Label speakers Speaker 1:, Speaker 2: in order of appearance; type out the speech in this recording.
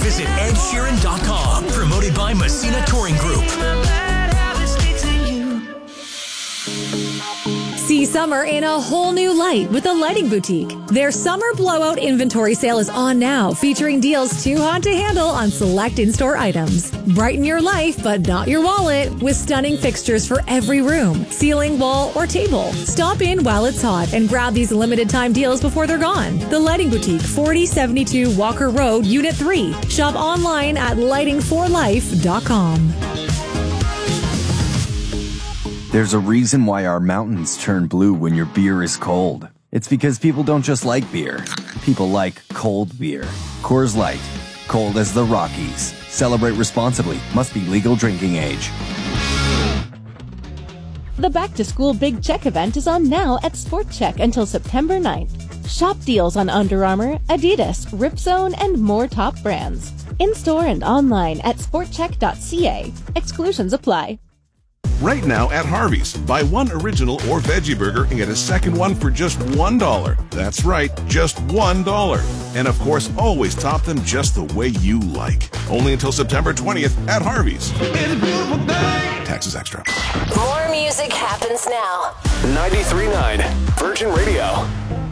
Speaker 1: Visit EdSheeran.com. Promoted by Messina Touring Group.
Speaker 2: See summer in a whole new light with the Lighting Boutique. Their summer blowout inventory sale is on now, featuring deals too hot to handle on select in-store items. Brighten your life, but not your wallet, with stunning fixtures for every room, ceiling, wall, or table. Stop in while it's hot and grab these limited time deals before they're gone. The Lighting Boutique, 4072 Walker Road, Unit 3. Shop online at lightingforlife.com.
Speaker 3: There's a reason why our mountains turn blue when your beer is cold. It's because people don't just like beer. People like cold beer. Coors Light. Cold as the Rockies. Celebrate responsibly. Must be legal drinking age.
Speaker 4: The Back to School Big Check event is on now at Sport Check until September 9th. Shop deals on Under Armour, Adidas, Ripzone, and more top brands. In-store and online at sportcheck.ca. Exclusions apply.
Speaker 5: Right now at Harvey's, buy one original or veggie burger and get a second one for just $1. That's right, just $1. And of course, always top them just the way you like. Only until September 20th at Harvey's. It's a beautiful day. Taxes extra.
Speaker 6: More music happens now.
Speaker 7: 93.9 Virgin Radio.